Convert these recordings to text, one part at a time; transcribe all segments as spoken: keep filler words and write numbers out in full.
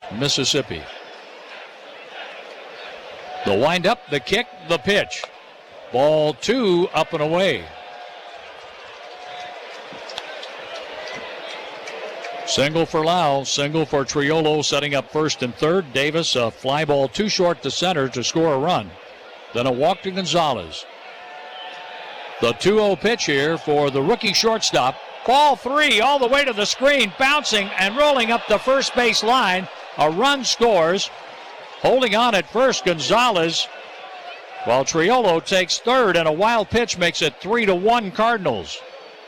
Mississippi. The windup, the kick, the pitch. Ball two, up and away. Single for Lau, single for Triolo, setting up first and third. Davis, a fly ball too short to center to score a run. Then a walk to Gonzalez. The two oh pitch here for the rookie shortstop. Ball three all the way to the screen, bouncing and rolling up the first base line. A run scores. Holding on at first, Gonzalez, while Triolo takes third, and a wild pitch makes it three to one Cardinals.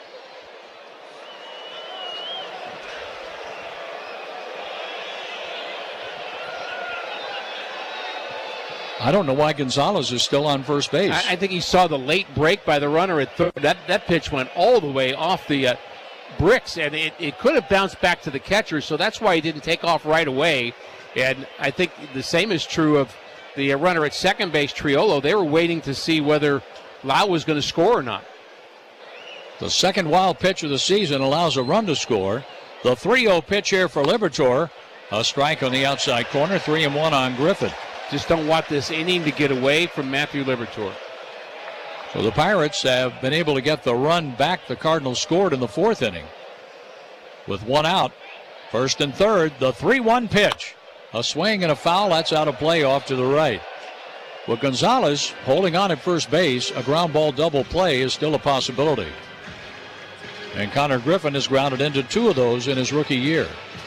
I don't know why Gonzalez is still on first base. I, I think he saw the late break by the runner at third. That that pitch went all the way off the uh, bricks, and it, it could have bounced back to the catcher, so that's why he didn't take off right away. And I think the same is true of the runner at second base, Triolo. They were waiting to see whether Lau was going to score or not. The second wild pitch of the season allows a run to score. The three oh pitch here for Liberatore. A strike on the outside corner, three and one on Griffin. Just don't want this inning to get away from Matthew Liberatore. So the Pirates have been able to get the run back the Cardinals scored in the fourth inning. With one out, first and third, the three one pitch. A swing and a foul, that's out of play off to the right. With Gonzalez holding on at first base, a ground ball double play is still a possibility. And Connor Griffin has grounded into two of those in his rookie year.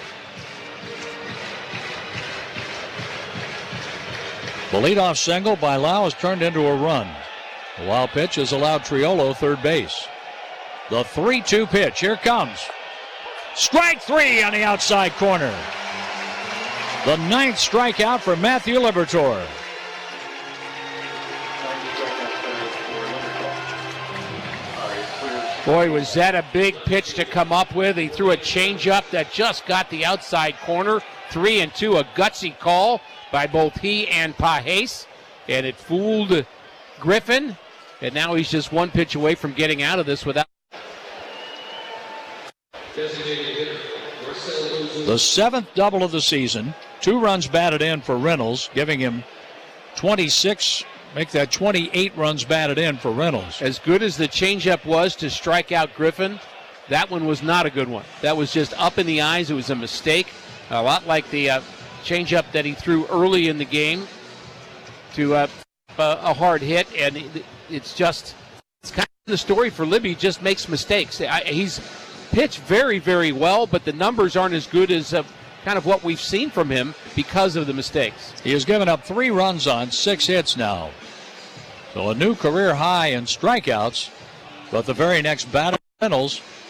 The leadoff single by Lau has turned into a run. The wild pitch has allowed Triolo third base. The three two pitch, here comes. Strike three on the outside corner. The ninth strikeout for Matthew Liberatore. Boy, was that a big pitch to come up with. He threw a changeup that just got the outside corner. Three and two, a gutsy call by both he and Pajes. And it fooled Griffin. And now he's just one pitch away from getting out of this without. The seventh double of the season. Two runs batted in for Reynolds, giving him twenty-six, make that twenty-eight runs batted in for Reynolds. As good as the changeup was to strike out Griffin, that one was not a good one. That was just up in the eyes. It was a mistake. A lot like the uh, changeup that he threw early in the game to uh, a hard hit. And it's just, it's kind of the story for Libby. He just makes mistakes. He's pitched very, very well, but the numbers aren't as good as uh, kind of what we've seen from him because of the mistakes. He has given up three runs on six hits now. So a new career high in strikeouts, but the very next batter, Reynolds,